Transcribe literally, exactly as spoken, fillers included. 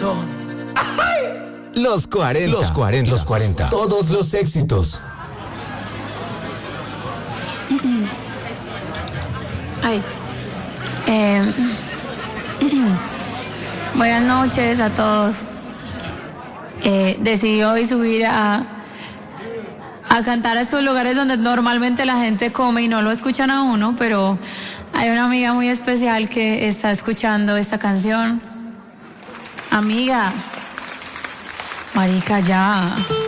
son ¡ay! Los cuarenta. Los cuarenta. Los cuarenta. Todos los éxitos. Ay. Eh, buenas noches a todos. Eh, decidí hoy subir a, a cantar a estos lugares donde normalmente la gente come y no lo escuchan a uno, pero hay una amiga muy especial que está escuchando esta canción. Amiga, marica, ya.